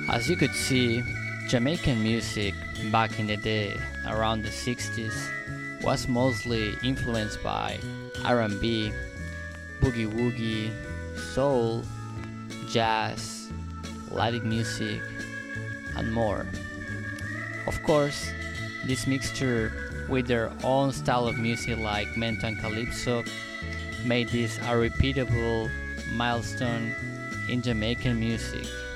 As you could see, Jamaican music back in the day, around the 60s, was mostly influenced by R&B, boogie woogie, soul, jazz, Latin music, and more. Of course, this mixture with their own style of music like Mento and Calypso made this a repeatable milestone in Jamaican music.